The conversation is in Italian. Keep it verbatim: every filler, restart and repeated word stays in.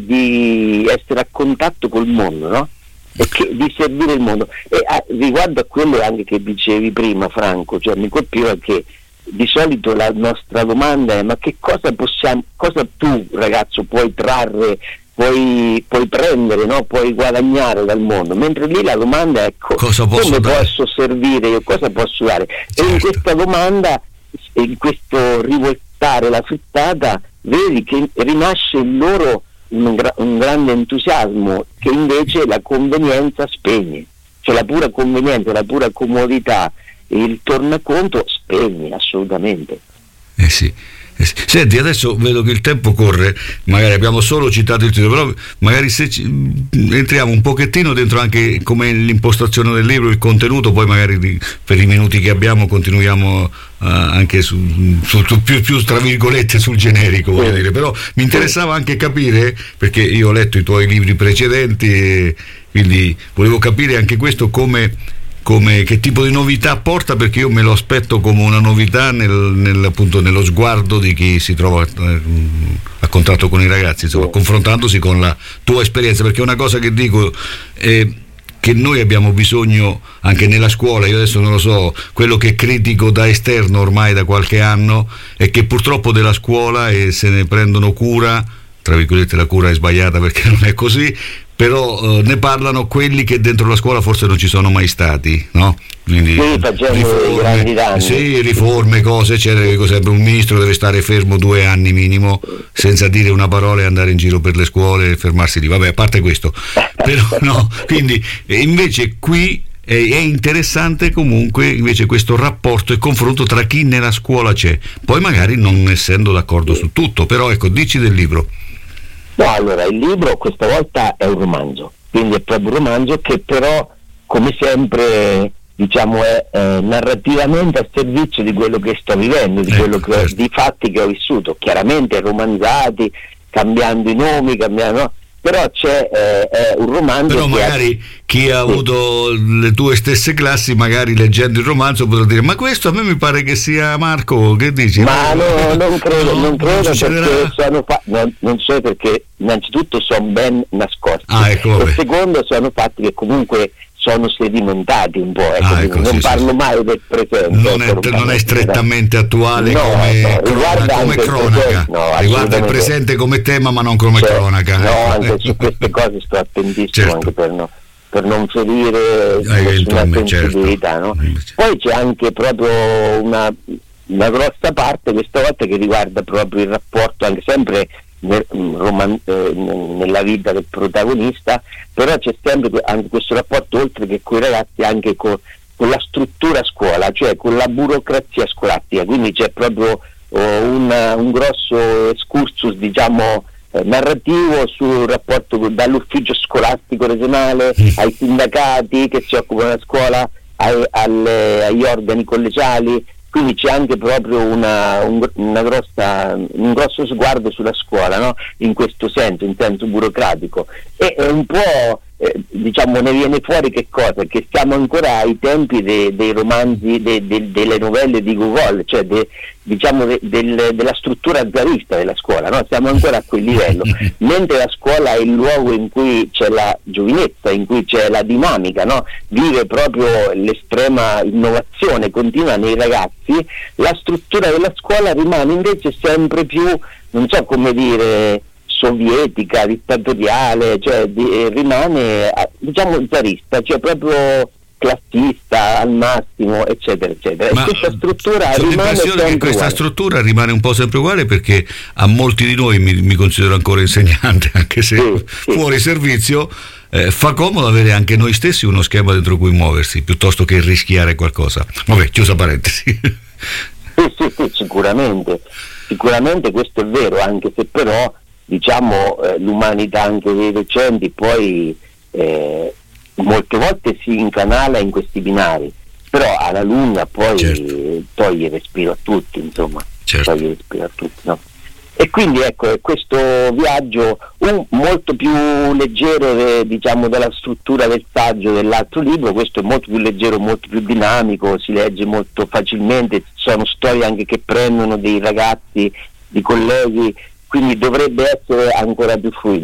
di essere a contatto col mondo, no? E che, di servire il mondo. E a, riguardo a quello anche che dicevi prima, Franco, cioè mi colpiva che di solito la nostra domanda è: ma che cosa possiamo, cosa tu ragazzo puoi trarre, puoi, puoi prendere, no? Puoi guadagnare dal mondo, mentre lì la domanda è co- cosa posso come dare? posso servire io, cosa posso dare? Certo. E in questa domanda, in questo rivoltare la frittata, vedi che rinasce il loro un, gra- un grande entusiasmo che invece la convenienza spegne, cioè la pura convenienza, la pura comodità, il tornaconto spegne assolutamente. Eh sì. Eh sì. Senti, adesso vedo che il tempo corre, magari abbiamo solo citato il titolo, però magari se ci, entriamo un pochettino dentro anche come l'impostazione del libro, il contenuto, poi magari di, per i minuti che abbiamo continuiamo uh, anche su, su, su più, più tra virgolette sul generico, voglio dire. Però mi interessava anche capire, perché io ho letto i tuoi libri precedenti e quindi volevo capire anche questo, come Come, che tipo di novità porta, perché io me lo aspetto come una novità nel, nel, appunto, nello sguardo di chi si trova eh, a contatto con i ragazzi, insomma, confrontandosi con la tua esperienza, perché una cosa che dico è che noi abbiamo bisogno anche nella scuola, io adesso non lo so, quello che critico da esterno ormai da qualche anno è che purtroppo della scuola e se ne prendono cura, tra virgolette la cura è sbagliata perché non è così, però eh, ne parlano quelli che dentro la scuola forse non ci sono mai stati, no? Quindi sì, facendo dei grandi danni. Sì, riforme, cose, eccetera. Dico sempre, un ministro deve stare fermo due anni minimo, senza dire una parola e andare in giro per le scuole e fermarsi lì. Vabbè, a parte questo, però no, quindi invece qui è, è interessante comunque invece questo rapporto e confronto tra chi nella scuola c'è, poi magari non essendo d'accordo su tutto, però ecco, dici del libro. No, allora, il libro questa volta è un romanzo, quindi è proprio un romanzo che però, come sempre, diciamo, è eh, narrativamente a servizio di quello che sto vivendo, di ecco, quello che certo. di fatti che ho vissuto, chiaramente romanzati, cambiando i nomi, cambiando, no? Però c'è eh, è un romanzo. Però magari ha... chi ha avuto le tue stesse classi, magari leggendo il romanzo potrà dire: ma questo a me mi pare che sia Marco, che dici? Ma no, non credo, no, non credo non perché sono fa- non, non so perché innanzitutto sono ben nascosti, ah, ecco, e secondo sono fatti che comunque sono sedimentati un po', ecco, ah, ecco, non sì, parlo sì, mai del presente. Non è, ecco, non è strettamente attuale no, come, no, crona, come cronaca, presente, no, riguarda il presente come tema ma non come cioè, cronaca. No, anche su queste cose sto attentissimo, certo. anche per, no, per non ferire nessuna sensibilità, certo. No? Poi c'è anche proprio una, una grossa parte questa volta che riguarda proprio il rapporto, anche sempre nel, roman- eh, nella vita del protagonista, però c'è sempre anche questo rapporto, oltre che con i ragazzi, anche con, con la struttura scuola, cioè con la burocrazia scolastica, quindi c'è proprio oh, una, un grosso excursus, diciamo, eh, narrativo sul rapporto dall'ufficio scolastico regionale ai sindacati che si occupano della scuola, ai, alle, agli organi collegiali. Quindi c'è anche proprio una, un, una grossa, un grosso sguardo sulla scuola, no? In questo senso, in senso burocratico. E è un po', eh, diciamo, ne viene fuori che cosa? Che siamo ancora ai tempi de, dei romanzi, de, de, delle novelle di Gogol, cioè de, diciamo de, del, della struttura zarista della scuola, no? Siamo ancora a quel livello, mentre la scuola è il luogo in cui c'è la giovinezza, in cui c'è la dinamica, no? Vive proprio l'estrema innovazione continua nei ragazzi. La struttura della scuola rimane invece sempre più, non so come dire, sovietica, dittatoriale, cioè di, rimane, diciamo, zarista, cioè proprio classista al massimo, eccetera, eccetera. Ma e questa struttura ho rimane l'impressione sempre che questa uguale. struttura rimane un po' sempre uguale, perché a molti di noi, mi, mi considero ancora insegnante, anche se sì, sì. fuori servizio, eh, fa comodo avere anche noi stessi uno schema dentro cui muoversi, piuttosto che rischiare qualcosa. Vabbè, chiusa parentesi. Sì, sì, sì, sicuramente, sicuramente questo è vero, anche se però, diciamo, eh, l'umanità anche dei docenti poi eh, molte volte si incanala in questi binari, però alla lunga poi certo. toglie respiro a tutti, insomma, certo. toglie respiro a tutti, no? E quindi ecco, è questo viaggio un, molto più leggero eh, diciamo della struttura del saggio dell'altro libro. Questo è molto più leggero, molto più dinamico, si legge molto facilmente, sono storie anche che prendono dei ragazzi, di colleghi, quindi dovrebbe essere ancora più fluido.